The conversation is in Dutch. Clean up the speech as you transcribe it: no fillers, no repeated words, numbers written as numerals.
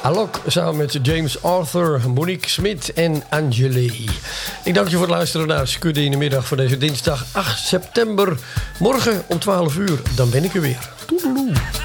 Alok samen met James Arthur, Monique Smit en Angeli. Ik dank je voor het luisteren naar Skudde in de middag voor deze dinsdag 8 september. Morgen om 12 uur, dan ben ik er weer. Toedeloe.